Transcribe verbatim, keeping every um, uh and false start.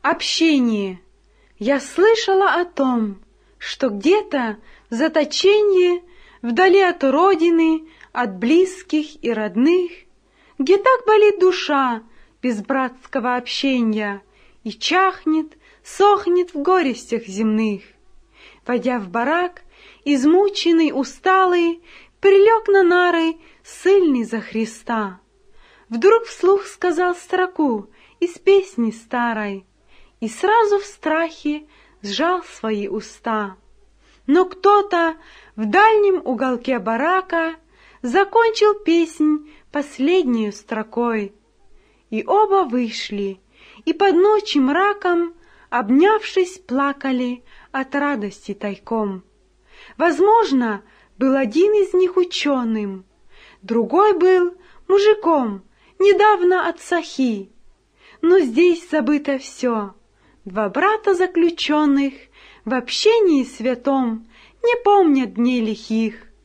Общение. Я слышала о том, что где-то в заточении, вдали от родины, от близких и родных, где так болит душа без братского общения и чахнет, сохнет в горестях земных. Войдя в барак, измученный, усталый, прилег на нары, ссыльный за Христа. Вдруг вслух сказал строку из песни старой и сразу в страхе сжал свои уста. Но кто-то в дальнем уголке барака закончил песнь последнюю строкой. И оба вышли, и под ночи мраком, обнявшись, плакали от радости тайком. Возможно, был один из них ученым, другой был мужиком, недавно от Сахи. Но здесь забыто все. Два брата заключенных в общении святом не помнят дней лихих.